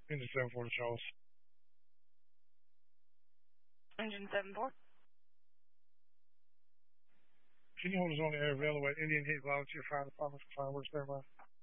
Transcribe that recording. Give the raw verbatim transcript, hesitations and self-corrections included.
Engine seven four to Charles. Engine seven four. Can you hold us on the air available at Indian Heat Volunteer Fire Department for fireworks there, man?